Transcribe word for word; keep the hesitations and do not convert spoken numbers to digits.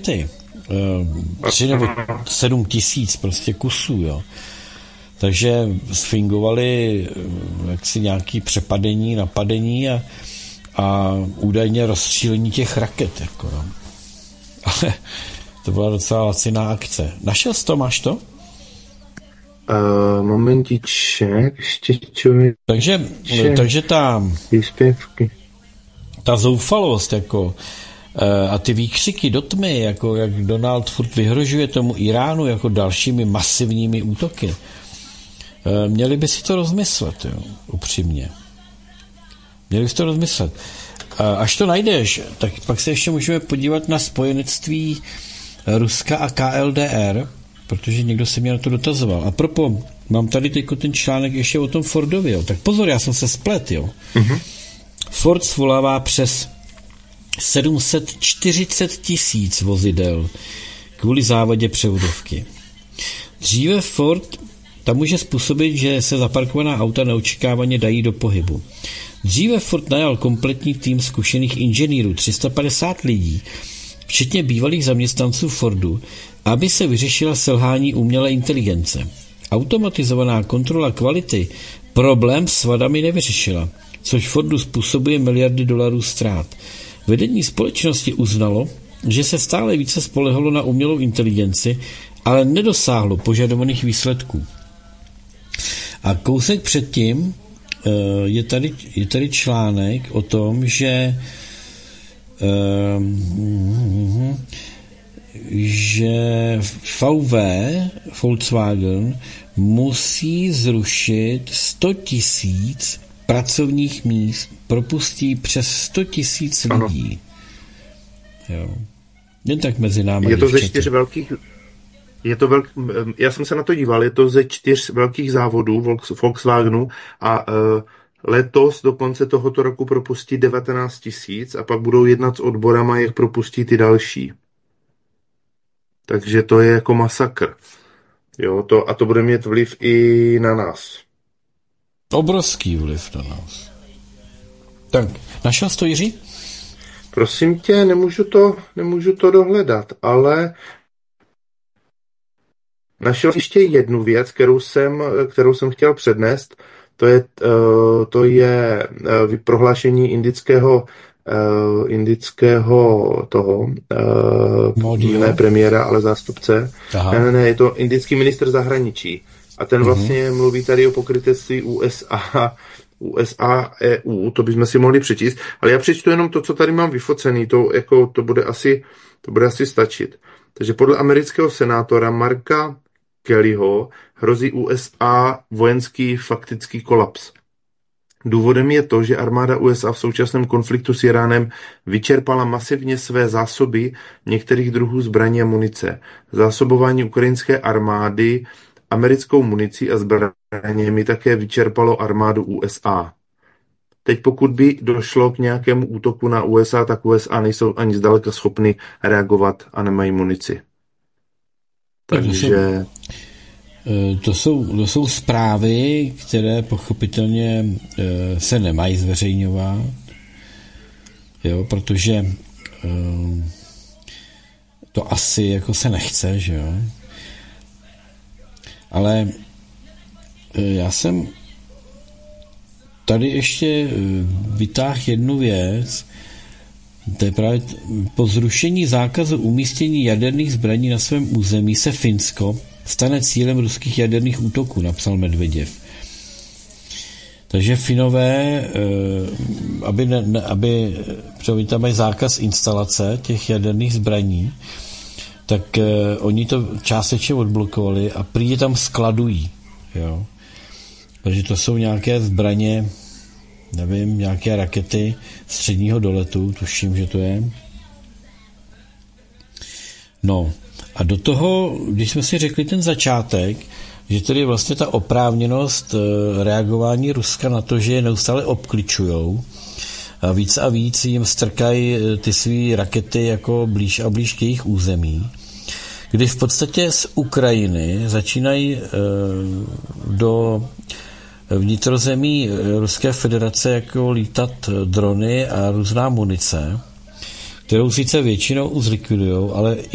rakety, tři nebo sedm tisíc prostě kusů, jo. Takže sfingovali jaksi nějaký přepadení, napadení a, a údajně rozstřílení těch raket, jako no. Ale to byla docela laciná akce. Našel jsi to, máš to? Uh, momentiček, ještě člověk. Takže, takže ta příspěvky. Ta zoufalost, jako a ty výkřiky do tmy, jako jak Donald furt vyhrožuje tomu Iránu jako dalšími masivními útoky. Měli by si to rozmyslet, jo, upřímně. Měli by si to rozmyslet. Až to najdeš, tak pak se ještě můžeme podívat na spojenectví Ruska a K L D R, protože někdo se mě na to dotazoval. A propo, mám tady teď ten článek ještě o tom Fordovi, jo. Tak pozor, já jsem se splet, jo. Mm-hmm. Ford svolává přes sedm set čtyřicet tisíc vozidel kvůli závadě převodovky. Dříve Ford tam může způsobit, že se zaparkovaná auta neočekávaně dají do pohybu. Dříve Ford najal kompletní tým zkušených inženýrů, tři sta padesát lidí, včetně bývalých zaměstnanců Fordu, aby se vyřešila selhání umělé inteligence. Automatizovaná kontrola kvality problém s vadami nevyřešila, což Fordu způsobuje miliardy dolarů ztrát. Vedení společnosti uznalo, že se stále více spolehlo na umělou inteligenci, ale nedosáhlo požadovaných výsledků. A kousek předtím je tady, je tady článek o tom, že že V W, Volkswagen, musí zrušit sto tisíc pracovních míst, propustí přes sto tisíc lidí. Jo. Jen tak mezi námi. Je to ze čtyř velkých je to velk, já jsem se na to díval, je to ze čtyř velkých závodů Volkswagenu a uh, letos do konce tohoto roku propustí devatenáct tisíc a pak budou jednat s odborama, jak propustí ty další. Takže to je jako masakr. Jo, to, a to bude mít vliv i na nás. Obrovský vliv na nás. Tak, našel jsi to, Jiří? Prosím tě, nemůžu to, nemůžu to dohledat, ale našel ještě jednu věc, kterou jsem, kterou jsem chtěl přednést. To je, to je prohlášení indického Uh, indického toho uh, ne premiéra, ale zástupce. Ne, ne, ne, je to indický ministr zahraničí. A ten vlastně uh-huh. mluví tady o pokrytectví U S A, U S A, E U, to bychom si mohli přečíst, ale já přečtu jenom to, co tady mám vyfocený, to, jako, to, bude asi, to bude asi stačit. Takže podle amerického senátora Marka Kellyho hrozí U S A vojenský faktický kolaps. Důvodem je to, že armáda U S A v současném konfliktu s Iránem vyčerpala masivně své zásoby některých druhů zbraní a munice. Zásobování ukrajinské armády americkou municí a zbraněmi také vyčerpalo armádu U S A. Teď pokud by došlo k nějakému útoku na U S A, tak U S A nejsou ani zdaleka schopny reagovat a nemají munici. Takže... To jsou, to jsou zprávy, které pochopitelně e, se nemají zveřejňovat, jo, protože e, to asi jako se nechce, že jo. Ale e, já jsem tady ještě vytáhl jednu věc, to je právě po zrušení zákazu umístění jaderných zbraní na svém území se Finsko stane cílem ruských jaderných útoků, napsal Medveděv. Takže Finové, aby, ne, aby protože tam mají zákaz instalace těch jaderných zbraní, tak oni to částečně odblokovali a prý je tam skladují. Jo. Takže to jsou nějaké zbraně, nevím, nějaké rakety středního doletu, tuším, že to je. No, a do toho, když jsme si řekli ten začátek, že tedy vlastně ta oprávněnost reagování Ruska na to, že je neustále obkličujou a víc a víc jim strkají ty svý rakety jako blíž a blíž k jejich území, kdy v podstatě z Ukrajiny začínají do vnitrozemí Ruské federace jako lítat drony a různá munice, kterou sice většinou zlikvidujou, ale